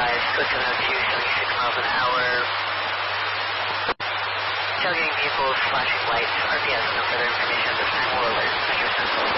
Swift 102, 76 miles an hour. Tailgating vehicles, flashing lights, RPS, no further information at this time. We'll alert Metro Central.